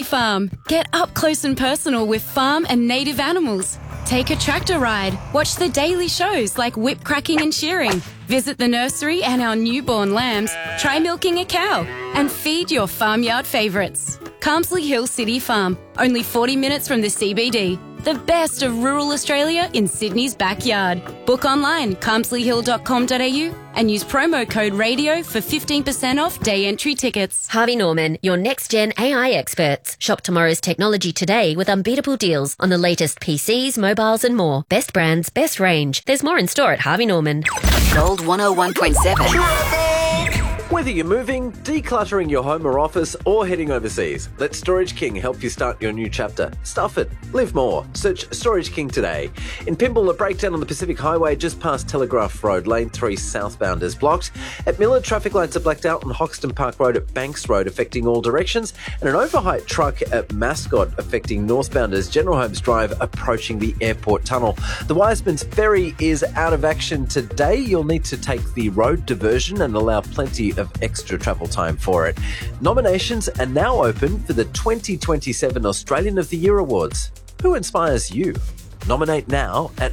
Farm. Get up close and personal with farm and native animals. Take a tractor ride. Watch the daily shows like whip cracking and shearing. Visit the nursery and our newborn lambs. Try milking a cow. And feed your farmyard favourites. Carmsley Hill City Farm. Only 40 minutes from the CBD. The best of rural Australia in Sydney's backyard. Book online, carmsleyhill.com.au and use promo code RADIO for 15% off day entry tickets. Harvey Norman, your next-gen AI experts. Shop tomorrow's technology today with unbeatable deals on the latest PCs, mobiles and more. Best brands, best range. There's more in store at Harvey Norman. Gold 101.7. Whether you're moving, decluttering your home or office, or heading overseas, let Storage King help you start your new chapter. Stuff it. Live more. Search Storage King today. In Pymble, a breakdown on the Pacific Highway just past Telegraph Road, Lane 3 southbound is blocked. At Miller, traffic lights are blacked out on Hoxton Park Road at Banks Road, affecting all directions, and an overheight truck at Mascot affecting northbounders, General Holmes Drive, approaching the airport tunnel. The Wiseman's Ferry is out of action today. You'll need to take the road diversion and allow plenty of extra travel time for it. Nominations are now open for the 2027 Australian of the Year Awards. Who inspires you? Nominate now at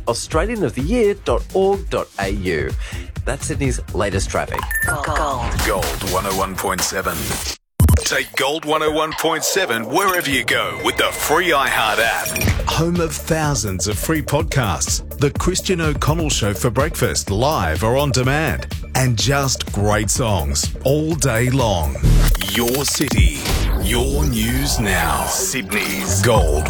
australianoftheyear.org.au. That's Sydney's latest traffic. Gold 101.7. Take Gold 101.7 wherever you go with the free iHeart app. Home of thousands of free podcasts. The Christian O'Connell Show for breakfast, live or on demand. And just great songs all day long. Your city, your news now. Sydney's Gold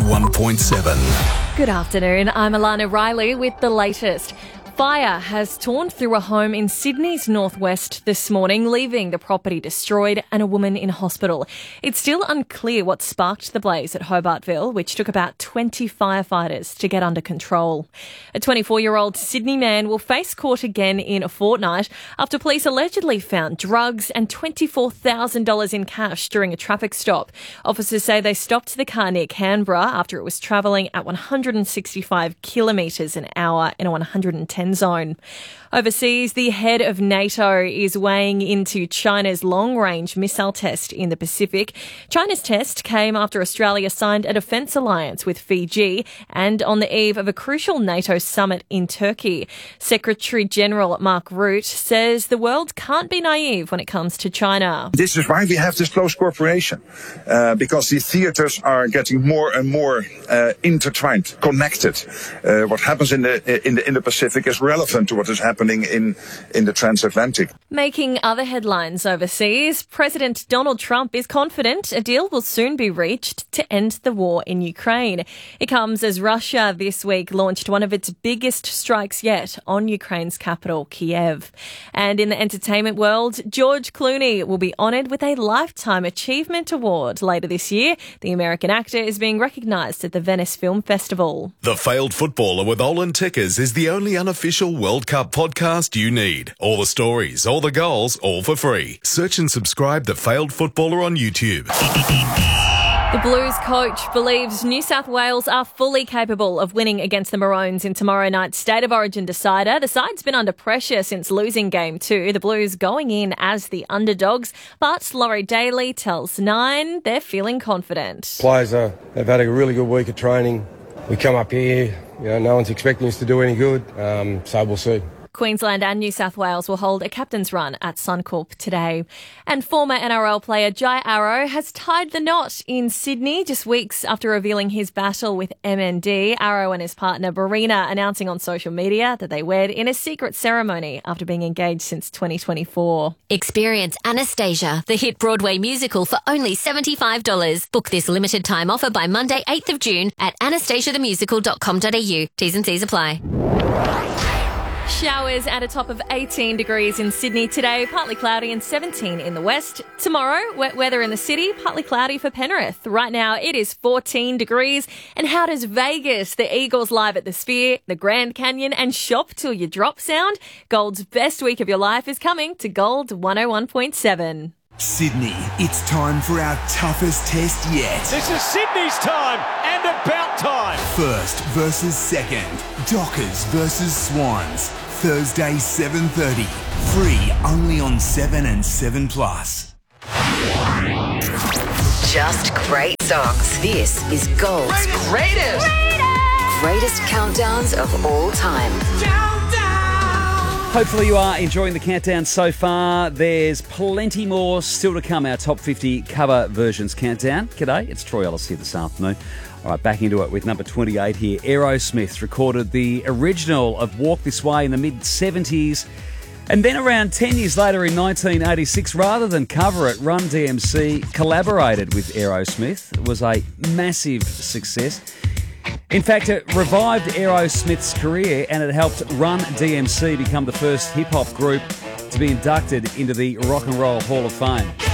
101.7. Good afternoon, I'm Alana Riley with the latest. Fire has torn through a home in Sydney's northwest this morning, leaving the property destroyed and a woman in hospital. It's still unclear what sparked the blaze at Hobartville, which took about 20 firefighters to get under control. A 24-year-old Sydney man will face court again in a fortnight after police allegedly found drugs and $24,000 in cash during a traffic stop. Officers say they stopped the car near Canberra after it was travelling at 165 kilometres an hour in a 110 zone. Overseas, the head of NATO is weighing into China's long-range missile test in the Pacific. China's test came after Australia signed a defence alliance with Fiji and on the eve of a crucial NATO summit in Turkey. Secretary-General Mark Rutte says the world can't be naive when it comes to China. This is why we have this close cooperation, because the theatres are getting more and more intertwined, connected. What happens in the Pacific is relevant to what is happening in the transatlantic. Making other headlines overseas, President Donald Trump is confident a deal will soon be reached to end the war in Ukraine. It comes as Russia this week launched one of its biggest strikes yet on Ukraine's capital, Kiev. And in the entertainment world, George Clooney will be honoured with a Lifetime Achievement Award later this year. The American actor is being recognised at the Venice Film Festival. The Failed Footballer with Olin Tickers is the only unofficial World Cup podcast you need. All the stories, all the goals, all for free. Search and subscribe The Failed Footballer on YouTube. The Blues coach believes New South Wales are fully capable of winning against the Maroons in tomorrow night's State of Origin decider. The side's been under pressure since losing Game 2. The Blues going in as the underdogs, but Laurie Daly tells Nine they're feeling confident. Players they've had a really good week of training. We come up here, no one's expecting us to do any good, so we'll see. Queensland and New South Wales will hold a captain's run at Suncorp today. And former NRL player Jai Arrow has tied the knot in Sydney just weeks after revealing his battle with MND. Arrow and his partner Barina announcing on social media that they wed in a secret ceremony after being engaged since 2024. Experience Anastasia, the hit Broadway musical, for only $75. Book this limited time offer by Monday, 8th of June at anastasiathemusical.com.au. T's and C's apply. Showers at a top of 18 degrees in Sydney today, partly cloudy and 17 in the west. Tomorrow, wet weather in the city, partly cloudy for Penrith. Right now, it is 14 degrees. And how does Vegas, the Eagles live at the Sphere, the Grand Canyon and Shop Till You Drop sound? Gold's best week of your life is coming to Gold 101.7. Sydney, it's time for our toughest test yet. This is Sydney's time, and about time. First versus second, Dockers versus Swans. Thursday, 7:30. Free only on 7 and 7 Plus. just great songs. This is Gold's greatest countdowns of all time. Hopefully you are enjoying the countdown so far. There's plenty more still to come, our top 50 cover versions countdown. G'day, it's Troy Ellis here this afternoon. All right, back into it with number 28 here. Aerosmith recorded the original of Walk This Way in the mid-70s. And then around 10 years later in 1986, rather than cover it, Run DMC collaborated with Aerosmith. It was a massive success. In fact, it revived Aerosmith's career and it helped Run DMC become the first hip-hop group to be inducted into the Rock and Roll Hall of Fame.